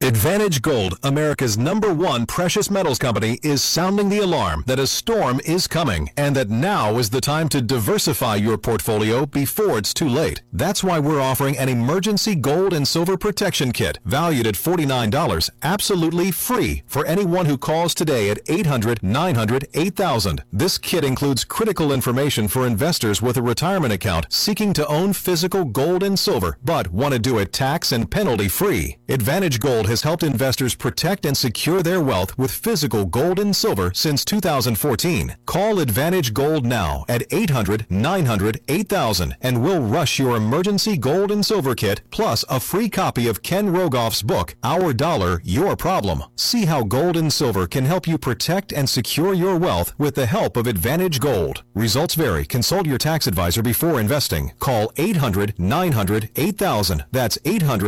Advantage Gold, America's #1 precious metals company, is sounding the alarm that a storm is coming and that now is the time to diversify your portfolio before it's too late. That's why we're offering an emergency gold and silver protection kit valued at $49, absolutely free for anyone who calls today at 800-900-8000. This kit includes critical information for investors with a retirement account seeking to own physical gold and silver, but want to do it tax and penalty free. Advantage Gold has helped investors protect and secure their wealth with physical gold and silver since 2014. Call Advantage Gold now at 800-900-8000 and we'll rush your emergency gold and silver kit plus a free copy of Ken Rogoff's book, Our Dollar, Your Problem. See how gold and silver can help you protect and secure your wealth with the help of Advantage Gold. Results vary. Consult your tax advisor before investing. Call 800-900-8000. That's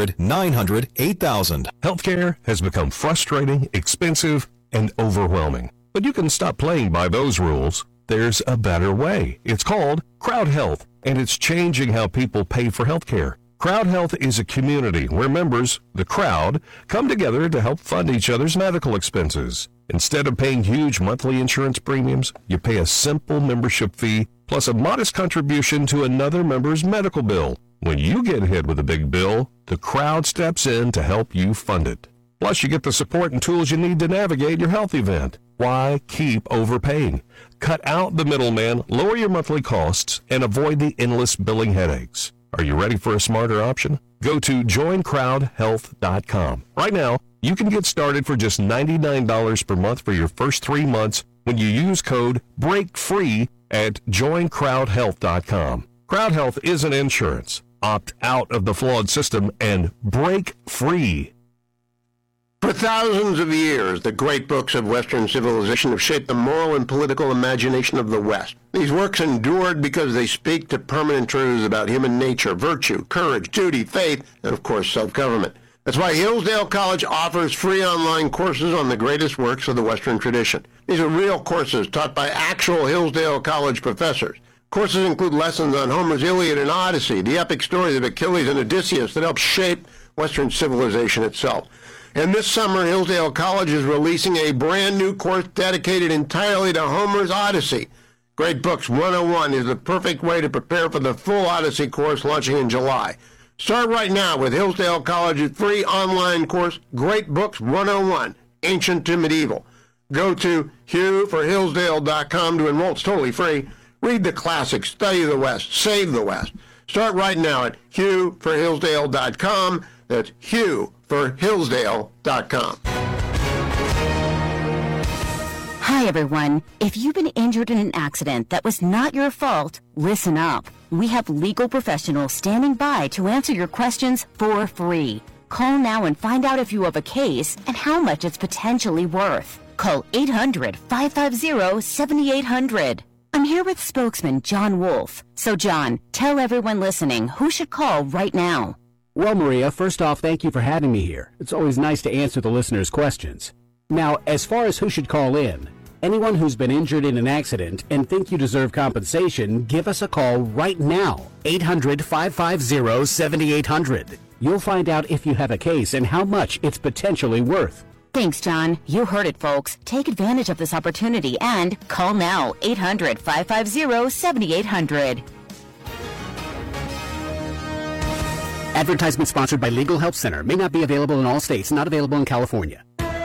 800-900-8000. Healthcare has become frustrating, expensive, and overwhelming. But you can stop playing by those rules. There's a better way. It's called Crowd Health, and it's changing how people pay for healthcare. Crowd Health is a community where members, the crowd, come together to help fund each other's medical expenses. Instead of paying huge monthly insurance premiums, you pay a simple membership fee plus a modest contribution to another member's medical bill. When you get hit with a big bill, the crowd steps in to help you fund it. Plus, you get the support and tools you need to navigate your health event. Why keep overpaying? Cut out the middleman, lower your monthly costs, and avoid the endless billing headaches. Are you ready for a smarter option? Go to joincrowdhealth.com. Right now, you can get started for just $99 per month for your first 3 months when you use code BREAKFREE at joincrowdhealth.com. Crowd Health isn't insurance. Opt out of the flawed system and break free. For thousands of years, the great books of Western civilization have shaped the moral and political imagination of the West. These works endured because they speak to permanent truths about human nature, virtue, courage, duty, faith, and of course, self-government. That's why Hillsdale College offers free online courses on the greatest works of the Western tradition. These are real courses taught by actual Hillsdale College professors. Courses include lessons on Homer's Iliad and Odyssey, the epic stories of Achilles and Odysseus that help shape Western civilization itself. And this summer, Hillsdale College is releasing a brand new course dedicated entirely to Homer's Odyssey. Great Books 101 is the perfect way to prepare for the full Odyssey course launching in July. Start right now with Hillsdale College's free online course, Great Books 101, Ancient to Medieval. Go to HughforHillsdale.com to enroll. It's totally free. Read the classics, study the West, save the West. Start right now at HughforHillsdale.com. That's HughforHillsdale.com. Hi, everyone. If you've been injured in an accident that was not your fault, listen up. We have legal professionals standing by to answer your questions for free. Call now and find out if you have a case and how much it's potentially worth. Call 800-550-7800. I'm here with spokesman John Wolf. So, John, tell everyone listening who should call right now. Well, Maria, first off, thank you for having me here. It's always nice to answer the listeners' questions. Now, as far as who should call in, anyone who's been injured in an accident and think you deserve compensation, give us a call right now. 800-550-7800. You'll find out if you have a case and how much it's potentially worth. Thanks, John. You heard it, folks. Take advantage of this opportunity and call now. 800-550-7800. Advertisement sponsored by Legal Help Center. May not be available in all states. Not available in California.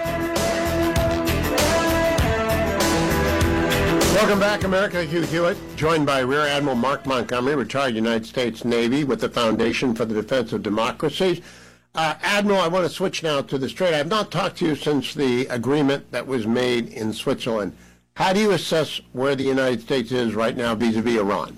Welcome back, America. Hugh Hewitt, joined by Rear Admiral Mark Montgomery, retired United States Navy with the Foundation for the Defense of Democracies. Admiral, I want to switch now to the Strait. I have not talked to you since the agreement that was made in Switzerland. How do you assess where the United States is right now vis-a-vis Iran?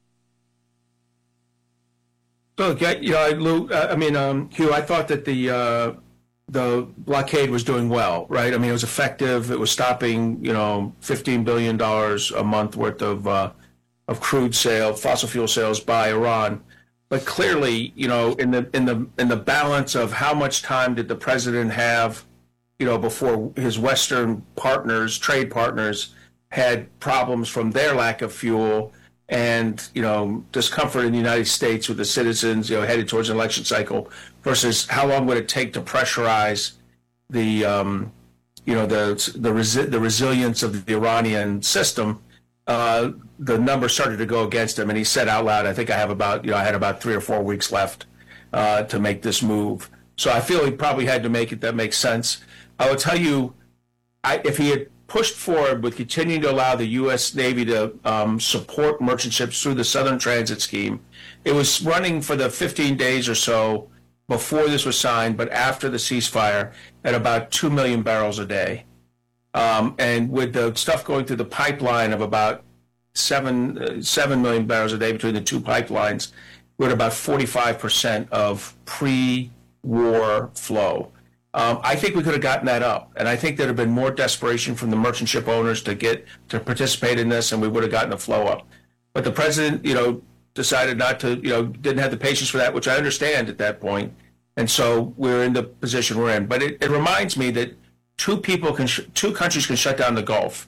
Look, Hugh, I thought that the blockade was doing well, right? I mean, it was effective. It was stopping, $15 billion a month worth of crude fossil fuel sales by Iran. But clearly, in the balance of how much time did the president have, before his Western partners, trade partners, had problems from their lack of fuel and, discomfort in the United States with the citizens, headed towards an election cycle, versus how long would it take to pressurize the resilience of the Iranian system, the numbers started to go against him, and he said out loud, "I think I had about 3 or 4 weeks left to make this move." So I feel he probably had to make it. That makes sense. I will tell you, if he had pushed forward with continuing to allow the U.S. Navy to support merchant ships through the Southern Transit Scheme, it was running for the 15 days or so before this was signed, but after the ceasefire, at about 2 million barrels a day. And with the stuff going through the pipeline of about 7 million barrels a day between the two pipelines, we're at about 45% of pre-war flow. I think we could have gotten that up, and I think there'd have been more desperation from the merchant ship owners to participate in this, and we would have gotten the flow up. But the president, decided not to, didn't have the patience for that, which I understand at that point, and so we're in the position we're in. But it reminds me that two countries can shut down the Gulf.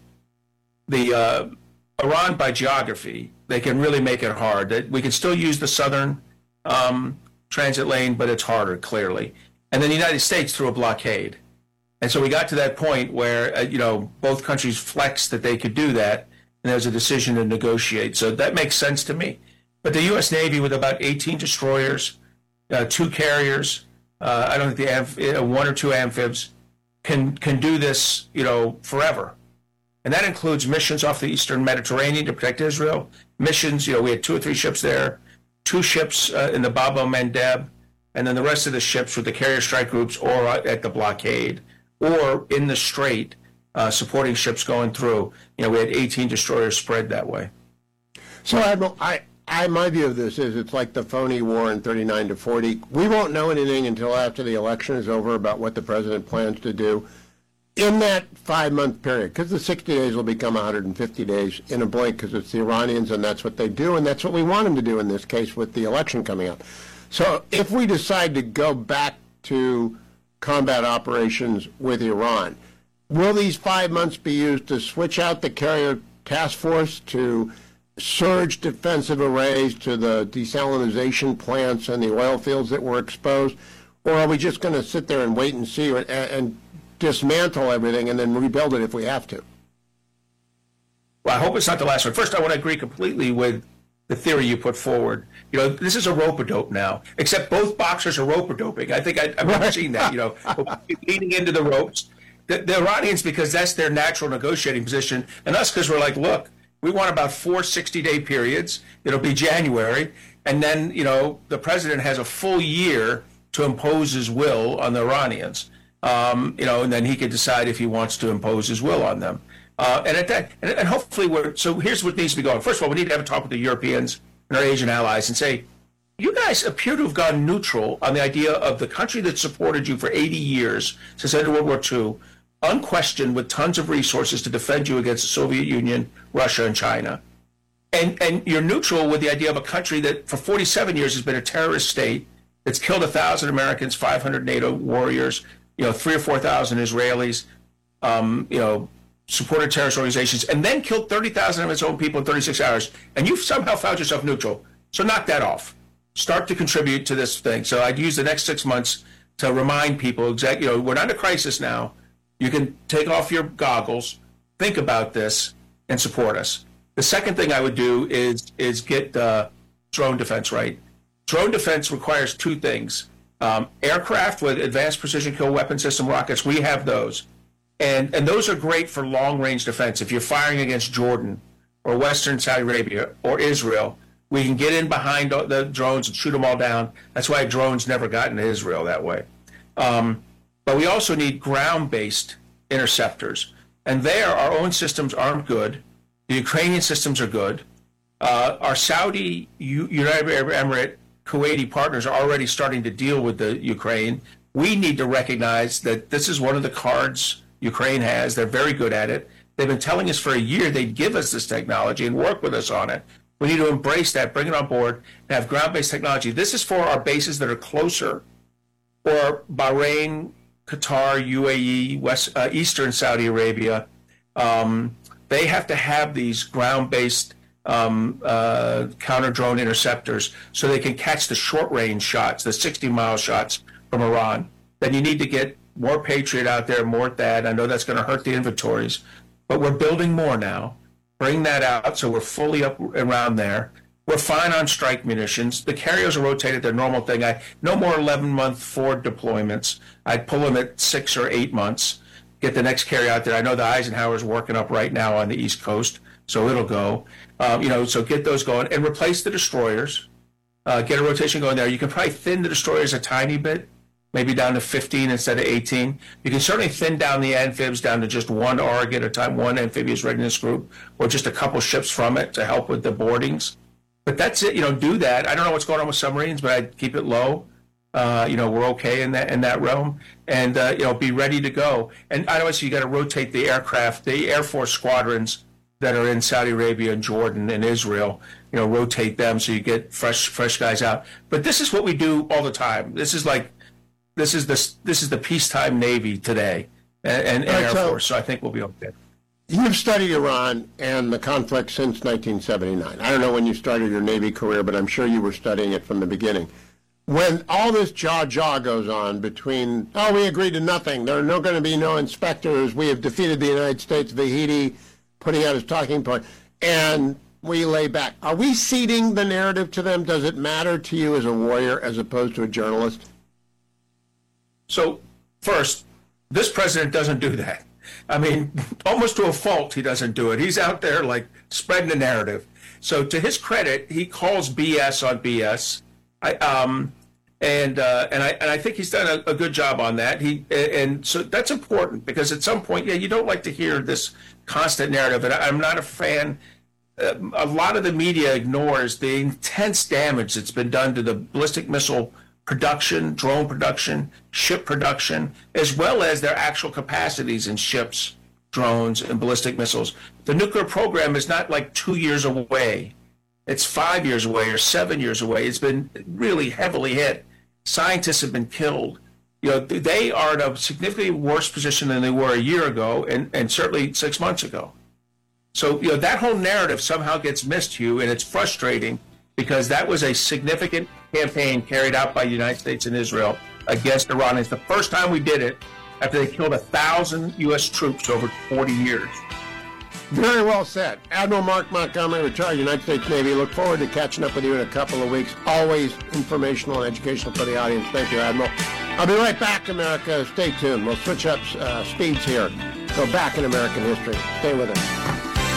Iran, by geography, they can really make it hard. We can still use the southern transit lane, but it's harder, clearly. And then the United States through a blockade. And so we got to that point where, both countries flexed that they could do that, and there was a decision to negotiate. So that makes sense to me. But the U.S. Navy, with about 18 destroyers, 2 carriers, I don't think 1 or 2 amphibs, can do this, forever. And that includes missions off the Eastern Mediterranean to protect Israel. Missions, we had 2 or 3 ships there, 2 ships in the Bab el-Mandeb, and then the rest of the ships with the carrier strike groups or at the blockade or in the strait supporting ships going through. We had 18 destroyers spread that way. So, Admiral, my view of this is it's like the phony war in 39 to 40. We won't know anything until after the election is over about what the president plans to do in that 5-month period, because the 60 days will become 150 days in a blink, because it's the Iranians and that's what they do, and that's what we want them to do in this case with the election coming up. So if we decide to go back to combat operations with Iran, will these 5 months be used to switch out the carrier task force, to surge defensive arrays to the desalinization plants and the oil fields that were exposed? Or are we just going to sit there and wait and see and dismantle everything and then rebuild it if we have to? Well, I hope it's not the last one. First, I want to agree completely with the theory you put forward. This is a rope-a-dope now, except both boxers are rope-a-doping. I think I've never seen that, leaning into the ropes. The Iranians, because that's their natural negotiating position, and us because we're like, look, we want about 4 60-day periods. It'll be January. And then, the president has a full year to impose his will on the Iranians. And then he can decide if he wants to impose his will on them. And hopefully so here's what needs to be going. First of all, we need to have a talk with the Europeans and our Asian allies and say, you guys appear to have gone neutral on the idea of the country that supported you for 80 years since the end of World War II, unquestioned, with tons of resources to defend you against the Soviet Union, Russia, and China. And you're neutral with the idea of a country that for 47 years has been a terrorist state that's killed 1,000 Americans, 500 NATO warriors, 3,000 or 4,000 Israelis, supported terrorist organizations, and then killed 30,000 of its own people in 36 hours. And you've somehow found yourself neutral. So knock that off. Start to contribute to this thing. So I'd use the next 6 months to remind people exactly, we're not in a crisis now. You can take off your goggles, think about this, and support us. The second thing I would do is get drone defense right. Drone defense requires 2 things. Aircraft with advanced precision kill weapon system rockets, we have those. And those are great for long-range defense. If you're firing against Jordan or Western Saudi Arabia or Israel, we can get in behind the drones and shoot them all down. That's why drones never got into Israel that way. But we also need ground-based interceptors. And there, our own systems aren't good. The Ukrainian systems are good. Our Saudi, United Arab Emirates, Kuwaiti partners are already starting to deal with the Ukraine. We need to recognize that this is one of the cards Ukraine has. They're very good at it. They've been telling us for a year they'd give us this technology and work with us on it. We need to embrace that, bring it on board, and have ground-based technology. This is for our bases that are closer, or Bahrain, Qatar, UAE, Eastern Saudi Arabia. They have to have these ground-based counter-drone interceptors so they can catch the short-range shots, the 60-mile shots from Iran. Then you need to get more Patriot out there, more THAAD. I know that's going to hurt the inventories, but we're building more now. Bring that out so we're fully up around there. We're fine on strike munitions. The carriers are rotated their normal thing. No more 11-month Ford deployments. I'd pull them at 6 or 8 months, get the next carrier out there. I know the Eisenhower's working up right now on the East Coast, so it'll go. So get those going and replace the destroyers. Get a rotation going there. You can probably thin the destroyers a tiny bit, maybe down to 15 instead of 18. You can certainly thin down the amphibs down to just one ARG at a time, one amphibious readiness group, or just a couple ships from it to help with the boardings. But that's it. Do that. I don't know what's going on with submarines, but I'd keep it low. We're okay in that realm, and be ready to go. And obviously, you got to rotate the aircraft, the Air Force squadrons that are in Saudi Arabia and Jordan and Israel. Rotate them so you get fresh guys out. But this is what we do all the time. This is the peacetime Navy today and Air Force. So I think we'll be okay. You've studied Iran and the conflict since 1979. I don't know when you started your Navy career, but I'm sure you were studying it from the beginning. When all this jaw goes on between, we agreed to nothing, there are going to be no inspectors, we have defeated the United States, Vahidi putting out his talking point, and we lay back. Are we ceding the narrative to them? Does it matter to you as a warrior as opposed to a journalist? So, first, this president doesn't do that. I mean, almost to a fault, he doesn't do it. He's out there, spreading the narrative. So, to his credit, he calls BS on BS. I think he's done a good job on that. So that's important because at some point, you don't like to hear this constant narrative. And I'm not a fan. A lot of the media ignores the intense damage that's been done to the ballistic missile production, drone production, ship production, as well as their actual capacities in ships, drones, and ballistic missiles. The nuclear program is not 2 years away. It's 5 years away or 7 years away. It's been really heavily hit. Scientists have been killed. They are in a significantly worse position than they were a year ago and certainly 6 months ago. So, that whole narrative somehow gets missed, Hugh, and it's frustrating because that was a significant campaign carried out by the United States and Israel against Iran. It's the first time we did it after they killed 1,000 U.S. troops over 40 years. Very well said. Admiral Mark Montgomery, retired United States Navy. Look forward to catching up with you in a couple of weeks. Always informational and educational for the audience. Thank you, Admiral. I'll be right back, America. Stay tuned. We'll switch up speeds here. Go back in American history. Stay with us.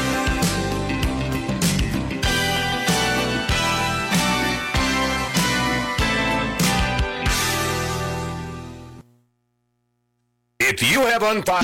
If you have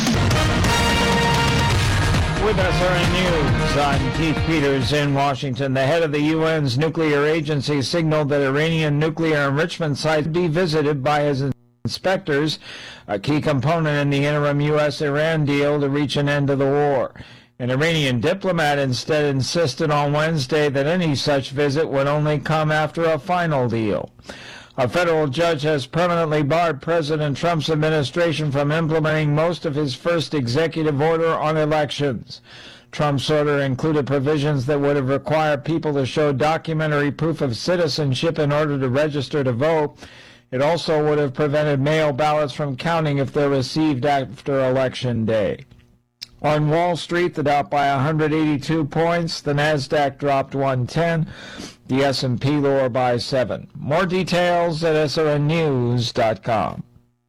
With SRN News, I'm Keith Peters in Washington. The head of the UN's nuclear agency signaled that Iranian nuclear enrichment sites be visited by his inspectors, a key component in the interim U.S.-Iran deal to reach an end to the war. An Iranian diplomat instead insisted on Wednesday that any such visit would only come after a final deal. A federal judge has permanently barred President Trump's administration from implementing most of his first executive order on elections. Trump's order included provisions that would have required people to show documentary proof of citizenship in order to register to vote. It also would have prevented mail ballots from counting if they're received after Election Day. On Wall Street, the Dow by 182 points, the Nasdaq dropped 110, the S&P lower by 7. More details at srnnews.com.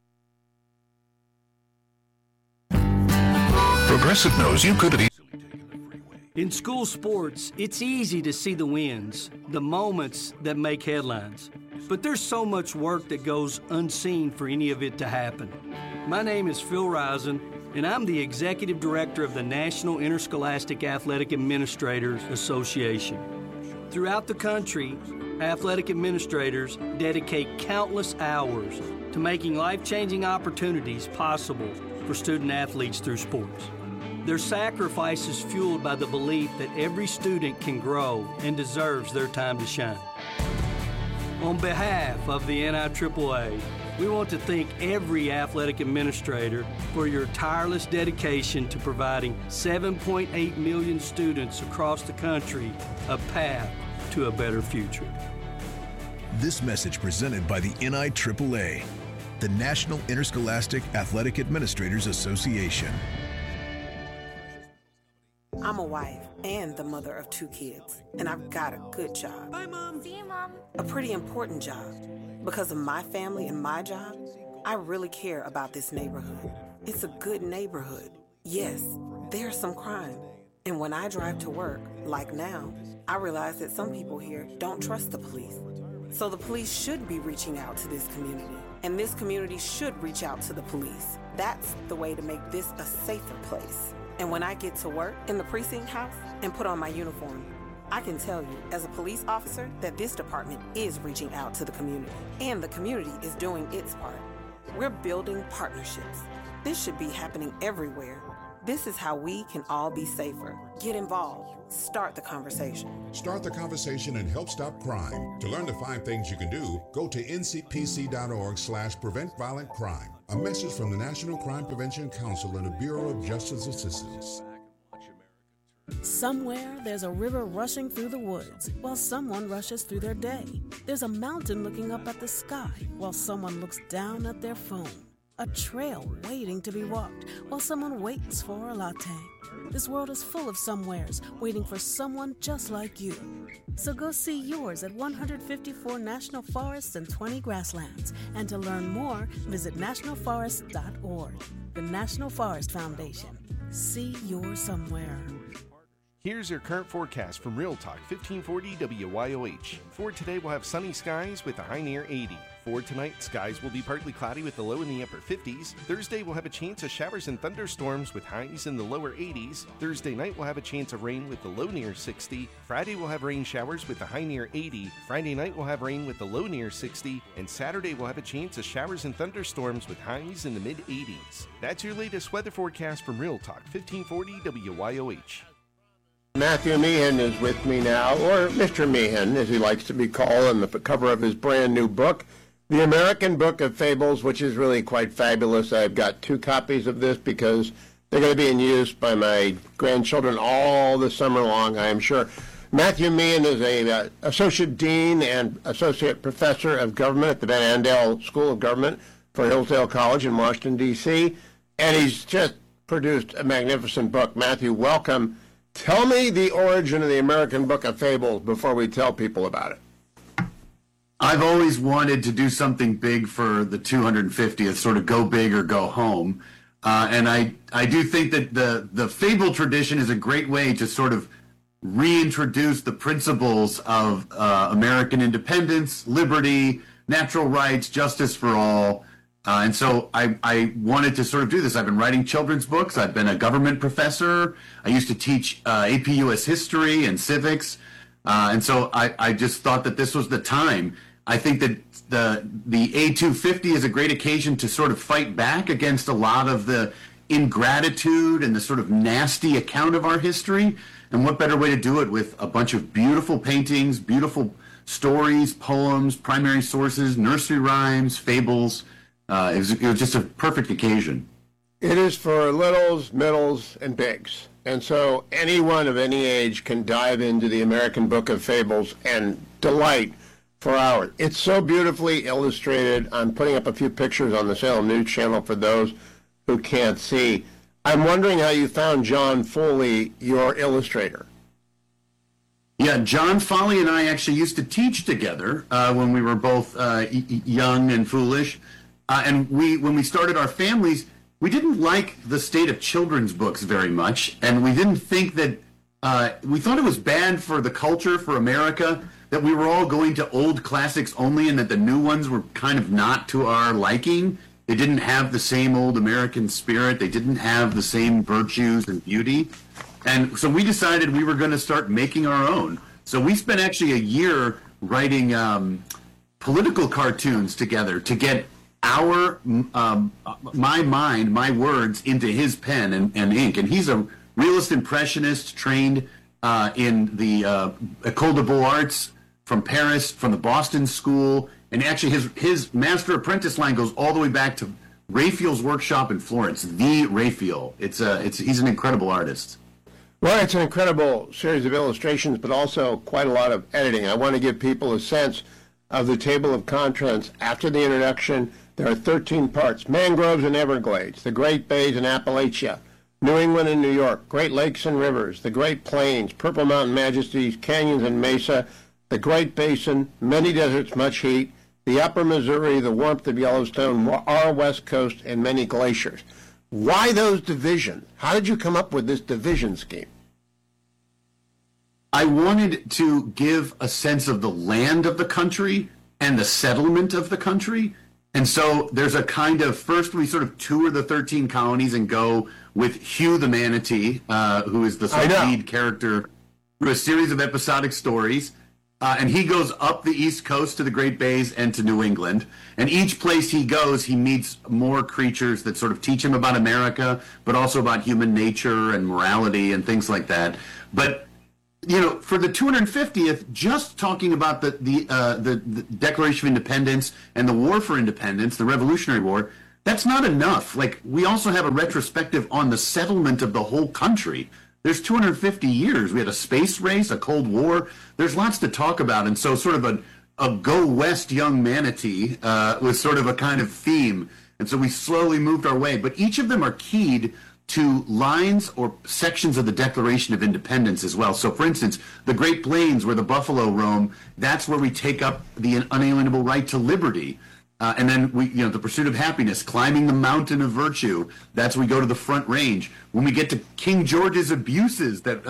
Progressive knows you could have easily taken the freeway. In school sports, it's easy to see the wins, the moments that make headlines. But there's so much work that goes unseen for any of it to happen. My name is Phil Risen, and I'm the Executive Director of the National Interscholastic Athletic Administrators Association. Throughout the country, athletic administrators dedicate countless hours to making life-changing opportunities possible for student athletes through sports. Their sacrifice is fueled by the belief that every student can grow and deserves their time to shine. On behalf of the NIAAA, we want to thank every athletic administrator for your tireless dedication to providing 7.8 million students across the country a path to a better future. This message presented by the NIAAA. the National Interscholastic Athletic Administrators Association. I'm a wife and the mother of 2 kids, and I've got a good job. Bye, Mom. See you, Mom. A pretty important job. Because of my family and my job, I really care about this neighborhood. It's a good neighborhood. Yes, there's some crime. And when I drive to work, like now, I realize that some people here don't trust the police. So the police should be reaching out to this community, and this community should reach out to the police. That's the way to make this a safer place. And when I get to work in the precinct house and put on my uniform, I can tell you as a police officer that this department is reaching out to the community, and the community is doing its part. We're building partnerships. This should be happening everywhere. This is how we can all be safer. Get involved. Start the conversation. Start the conversation and help stop crime. To learn the 5 things you can do, go to ncpc.org/preventviolentcrime. A message from the National Crime Prevention Council and the Bureau of Justice Assistance. Somewhere there's a river rushing through the woods while someone rushes through their day. There's a mountain looking up at the sky while someone looks down at their phone. A trail waiting to be walked while someone waits for a latte. This world is full of somewheres waiting for someone just like you. So go see yours at 154 national forests and 20 grasslands. And to learn more, visit nationalforest.org. The National Forest Foundation. See your somewhere. Here's your current forecast from Real Talk 1540 WYOH. For today, we'll have sunny skies with a high near 80. For tonight, skies will be partly cloudy with the low in the upper 50s. Thursday, we'll have a chance of showers and thunderstorms with highs in the lower 80s. Thursday night, we'll have a chance of rain with the low near 60. Friday, we'll have rain showers with the high near 80. Friday night, we'll have rain with the low near 60. And Saturday, we'll have a chance of showers and thunderstorms with highs in the mid 80s. That's your latest weather forecast from Real Talk 1540 WYOH. Matthew Meehan is with me now, or Mr. Meehan, as he likes to be called, on the cover of his brand new book, The American Book of Fables, which is really quite fabulous. I've got 2 copies of this because they're going to be in use by my grandchildren all the summer long, I am sure. Matthew Meehan is a Associate Dean and Associate Professor of Government at the Van Andel School of Government for Hillsdale College in Washington, D.C., and he's just produced a magnificent book. Matthew, welcome. Tell me the origin of the American Book of Fables before we tell people about it. I've always wanted to do something big for the 250th, sort of go big or go home. And I do think that the fable tradition is a great way to sort of reintroduce the principles of American independence, liberty, natural rights, justice for all. And so I wanted to sort of do this. I've been writing children's books. I've been a government professor. I used to teach AP US history and civics. And so I just thought that this was the time. I think that the A250 is a great occasion to sort of fight back against a lot of the ingratitude and the sort of nasty account of our history. And what better way to do it with a bunch of beautiful paintings, beautiful stories, poems, primary sources, nursery rhymes, fables. It was just a perfect occasion. It is for littles, middles, and bigs. And so anyone of any age can dive into the American Book of Fables and delight for hours. It's so beautifully illustrated. I'm putting up a few pictures on the Salem News Channel for those who can't see. I'm wondering how you found John Foley, your illustrator. Yeah, John Foley and I actually used to teach together when we were both young and foolish. And when we started our families, we didn't like the state of children's books very much, and we didn't think that, we thought it was bad for the culture, for America, that we were all going to old classics only and that the new ones were kind of not to our liking. They didn't have the same old American spirit. They didn't have the same virtues and beauty. And so we decided we were going to start making our own. So we spent actually a year writing political cartoons together to get my mind, my words into his pen and ink. And he's a realist impressionist trained in the École des Beaux-Arts from Paris, from the Boston School. And actually his master apprentice line goes all the way back to Raphael's workshop in Florence, the Raphael. He's an incredible artist. Well, it's an incredible series of illustrations, but also quite a lot of editing. I want to give people a sense of the table of contents after the introduction. There are 13 parts: mangroves and Everglades, the Great Bays and Appalachia, New England and New York, Great Lakes and rivers, the Great Plains, Purple Mountain Majesties, canyons and mesa, the Great Basin, many deserts, much heat, the Upper Missouri, the warmth of Yellowstone, our West Coast, and many glaciers. Why those divisions? How did you come up with this division scheme? I wanted to give a sense of the land of the country and the settlement of the country. And so there's a kind of, first we sort of tour the 13 colonies and go with Hugh the Manatee, who is the sort of lead character, through a series of episodic stories. And he goes up the East Coast to the Great Bays and to New England. And each place he goes, he meets more creatures that sort of teach him about America, but also about human nature and morality and things like that. But, you know, for the 250th, just talking about the Declaration of Independence and the War for Independence, the Revolutionary War, that's not enough. Like, we also have a retrospective on the settlement of the whole country. There's 250 years. We had a space race, a Cold War. There's lots to talk about. And so sort of a go west young manatee was sort of a kind of theme. And so we slowly moved our way. But each of them are keyed to lines or sections of the Declaration of Independence as well. So, for instance, the Great Plains, where the buffalo roam, that's where we take up the unalienable right to liberty. And then the pursuit of happiness, climbing the mountain of virtue. That's when we go to the Front Range. When we get to King George's abuses that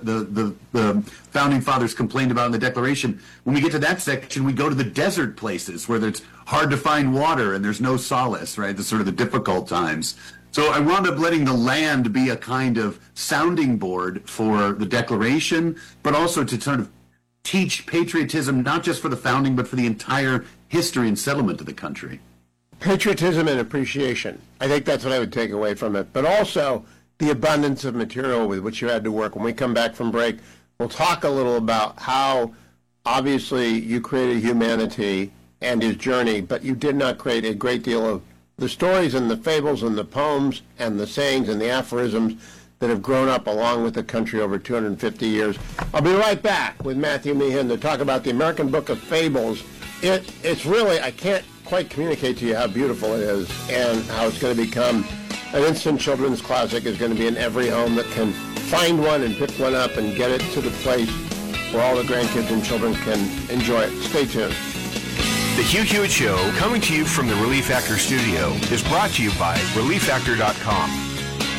the founding fathers complained about in the Declaration, when we get to that section, we go to the desert places where it's hard to find water and there's no solace, right? The sort of the difficult times. So I wound up letting the land be a kind of sounding board for the Declaration, but also to sort of teach patriotism, not just for the founding, but for the entire history and settlement of the country. Patriotism and appreciation. I think that's what I would take away from it. But also the abundance of material with which you had to work. When we come back from break, we'll talk a little about how obviously you created humanity and his journey, but you did not create a great deal of the stories and the fables and the poems and the sayings and the aphorisms that have grown up along with the country over 250 years. I'll be right back with Matthew Meehan to talk about the American Book of Fables. It's really, I can't quite communicate to you how beautiful it is and how it's going to become an instant children's classic. Is going to be in every home that can find one and pick one up and get it to the place where all the grandkids and children can enjoy it. Stay tuned. The Hugh Hewitt Show, coming to you from the Relief Factor studio, is brought to you by ReliefFactor.com.